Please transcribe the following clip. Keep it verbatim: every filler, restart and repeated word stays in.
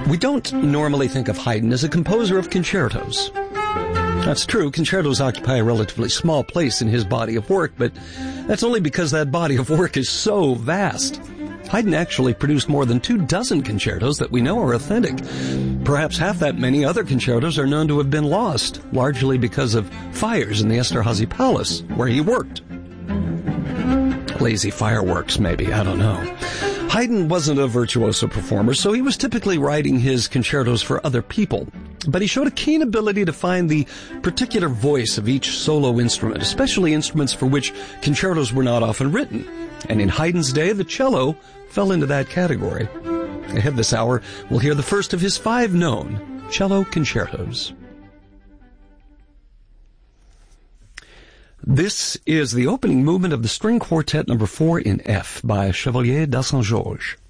We don't normally think of Haydn as a composer of concertos. That's true, concertos occupy a relatively small place in his body of work, but that's only because that body of work is so vast. Haydn actually produced more than two dozen concertos that we know are authentic. Perhaps half that many other concertos are known to have been lost, largely because of fires in the Esterházy Palace, where he worked. Lazy fireworks, maybe, I don't know. Haydn wasn't a virtuoso performer, so he was typically writing his concertos for other people. But he showed a keen ability to find the particular voice of each solo instrument, especially instruments for which concertos were not often written. And in Haydn's day, the cello fell into that category. Ahead this hour, we'll hear the first of his five known cello concertos. This is the opening movement of the String Quartet number four in F by Chevalier da Saint-Georges.